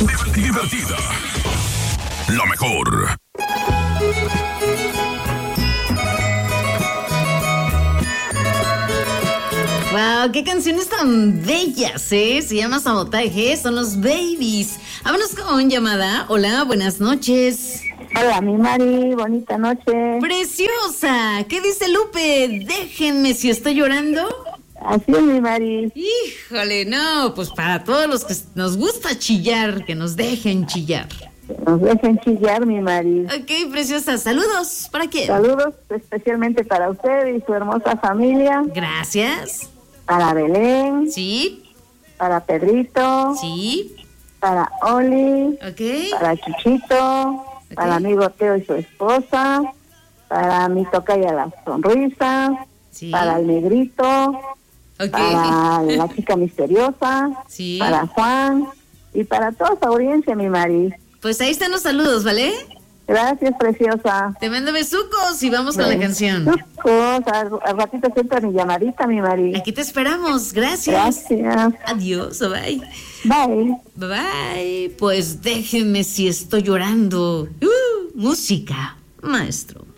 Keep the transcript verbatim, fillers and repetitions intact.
Divertida. La mejor. Wow, qué canciones tan bellas, ¿eh? Se llama Sabotaje, son los Babies. Vámonos con llamada. Hola, buenas noches. Hola, mi Mari, bonita noche. Preciosa, ¿qué dice Lupe? Déjenme si estoy llorando. Así es, mi Mari. Híjole, no, pues para todos los que nos gusta chillar, que nos dejen chillar. Nos dejen chillar, mi Mari. Ok, preciosa, saludos. ¿Para quién? Saludos especialmente para usted y su hermosa familia. Gracias. Para Belén. Sí. Para Pedrito. Sí. Para Oli. Ok. Para Chichito. Okay. Para amigo Teo y su esposa. Para mi tocaya La Sonrisa. Sí. Para el negrito. Okay. Para la chica misteriosa. Sí. Para Juan. Y para toda su audiencia, mi Mari. Pues ahí están los saludos, ¿vale? Gracias, preciosa. Te mando besucos y vamos con la canción. Besucos, al, al ratito siento mi llamadita, mi Mari. Aquí te esperamos, gracias. Gracias. Adiós, bye. Bye. Bye, bye. Pues déjenme si estoy llorando. Uh, música, maestro.